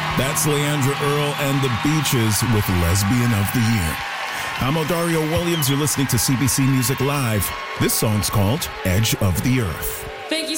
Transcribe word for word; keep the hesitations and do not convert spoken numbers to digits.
That's Leandra Earl and the Beaches with Lesbian of the Year. I'm Odario Williams. You're listening to C B C Music Live. This song's called Edge of the Earth.